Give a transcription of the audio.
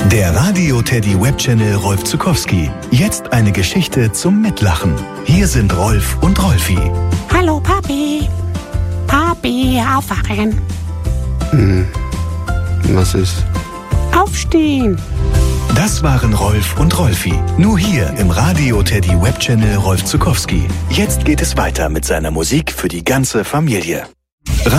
Der Radio Teddy Webchannel Rolf Zuckowski. Jetzt eine Geschichte zum Mitlachen. Hier sind Rolf und Rolfi. Hallo Papi. Papi, aufwachen. Was ist? Aufstehen. Das waren Rolf und Rolfi. Nur hier im Radio Teddy Webchannel Rolf Zuckowski. Jetzt geht es weiter mit seiner Musik für die ganze Familie.